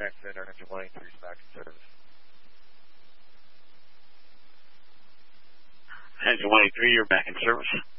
Contact Center, engine 183 is back in service. Engine 183, you're back in service.